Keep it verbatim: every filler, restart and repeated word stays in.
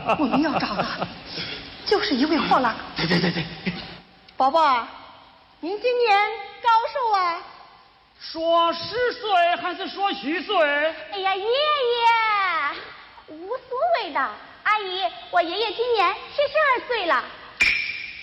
我们要找的就是一位货郎。 对对对对。 宝宝，您今年高寿啊？ 说十岁还是说虚岁？ 哎呀，爷爷，无所谓的。阿姨，我爷爷今年七十二岁了。